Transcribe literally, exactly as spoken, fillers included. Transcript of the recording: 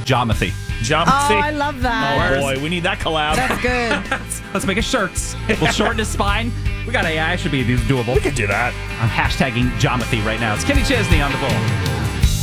Geomethy. Geometry. Oh, I love that. Oh, boy, we need that collab. That's good. Let's make a shirt. We'll shorten his spine. We got A I. Should be doable. We could do that. I'm hashtagging Geomethy right now. It's Kenny Chesney on the Bull.